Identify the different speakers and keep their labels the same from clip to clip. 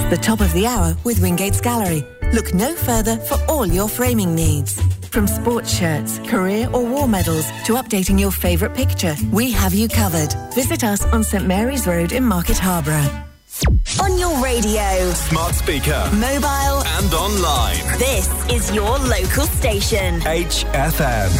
Speaker 1: The top of the hour with Wingate's Gallery. Look no further for all your framing needs. From sports shirts, career or war medals to updating your favourite picture, we have you covered. Visit us on St Mary's Road in Market Harborough.
Speaker 2: On your radio,
Speaker 3: smart speaker,
Speaker 2: mobile
Speaker 3: and online.
Speaker 2: This is your local station.
Speaker 3: HFM.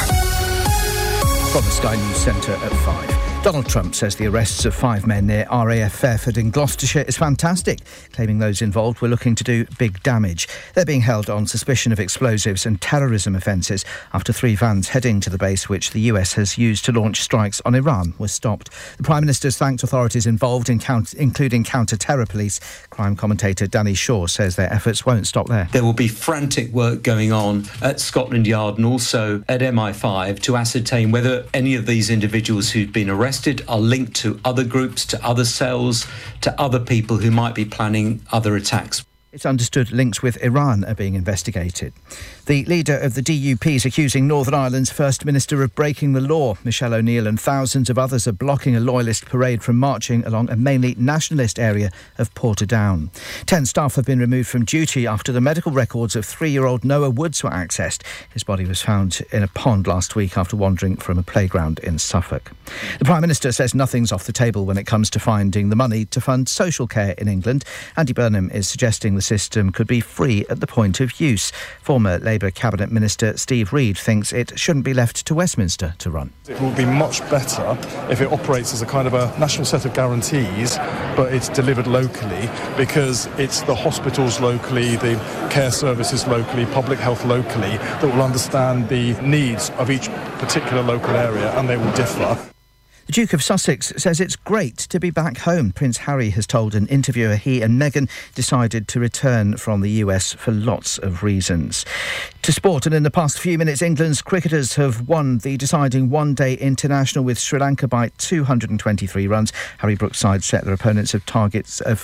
Speaker 4: From the Sky News Centre at 5. Donald Trump says the arrests of 5 men near RAF Fairford in Gloucestershire is fantastic, claiming those involved were looking to do big damage. They're being held on suspicion of explosives and terrorism offences after 3 vans heading to the base which the US has used to launch strikes on Iran were stopped. The Prime Minister's thanked authorities involved, including counter-terror police. Crime commentator Danny Shaw says their efforts won't stop there.
Speaker 5: There will be frantic work going on at Scotland Yard and also at MI5 to ascertain whether any of these individuals who've been arrested are linked to other groups, to other cells, to other people who might be planning other attacks.
Speaker 4: It's understood links with Iran are being investigated. The leader of the DUP is accusing Northern Ireland's First Minister of breaking the law. Michelle O'Neill and thousands of others are blocking a loyalist parade from marching along a mainly nationalist area of Portadown. 10 staff have been removed from duty after the medical records of 3-year-old Noah Woods were accessed. His body was found in a pond last week after wandering from a playground in Suffolk. The Prime Minister says nothing's off the table when it comes to finding the money to fund social care in England. Andy Burnham is suggesting the system could be free at the point of use. Former Labour Cabinet Minister Steve Reid thinks it shouldn't be left to Westminster to run.
Speaker 6: It will be much better if it operates as a kind of a national set of guarantees, but it's delivered locally, because it's the hospitals locally, the care services locally, public health locally, that will understand the needs of each particular local area, and they will differ.
Speaker 4: The Duke of Sussex says it's great to be back home. Prince Harry has told an interviewer he and Meghan decided to return from the US for lots of reasons. To sport, and in the past few minutes, England's cricketers have won the deciding one-day international with Sri Lanka by 223 runs. Harry Brooks' side set their opponents of targets of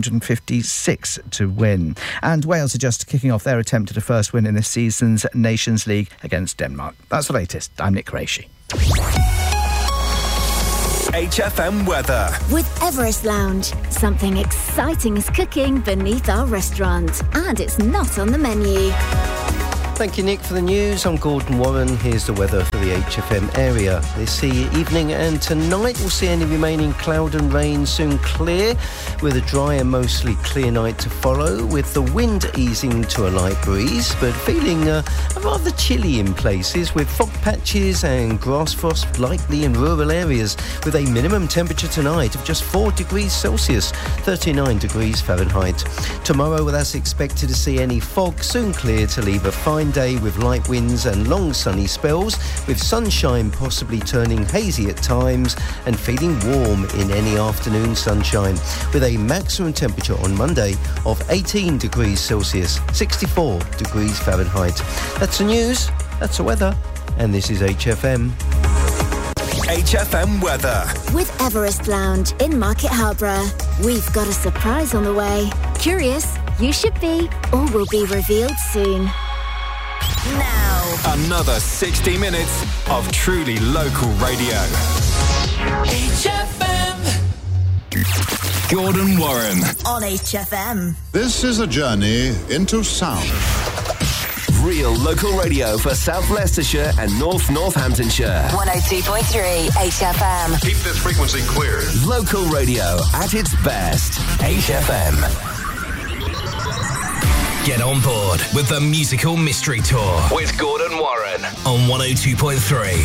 Speaker 4: 356 to win. And Wales are just kicking off their attempt at a first win in this season's Nations League against Denmark. That's the latest. I'm Nick Qureshi.
Speaker 3: HFM weather.
Speaker 2: With Everest Lounge, something exciting is cooking beneath our restaurant, and it's not on the menu.
Speaker 7: Thank you, Nick, for the news. I'm Gordon Warren. Here's the weather for the HFM area. This evening and tonight we'll see any remaining cloud and rain soon clear, with a dry and mostly clear night to follow, with the wind easing to a light breeze, but feeling rather chilly in places, with fog patches and grass frost likely in rural areas, with a minimum temperature tonight of just 4 degrees Celsius, 39 degrees Fahrenheit. Tomorrow, well, that's expected to see any fog soon clear to leave a fine day with light winds and long sunny spells, with sunshine possibly turning hazy at times and feeling warm in any afternoon sunshine, with a maximum temperature on Monday of 18 degrees Celsius, 64 degrees Fahrenheit. That's the news, that's the weather, and this is HFM.
Speaker 3: HFM weather.
Speaker 2: With Everest Lounge in Market Harborough, we've got a surprise on the way. Curious? You should be, or will be revealed soon. Now,
Speaker 3: another 60 minutes of truly local radio. HFM. Gordon Warren
Speaker 2: on HFM.
Speaker 8: This is a journey into sound.
Speaker 3: Real local radio for South Leicestershire and North Northamptonshire.
Speaker 2: 102.3 HFM.
Speaker 8: Keep this frequency clear.
Speaker 3: Local radio at its best. HFM. Get on board with the Musical Mystery Tour with Gordon Warren on 102.3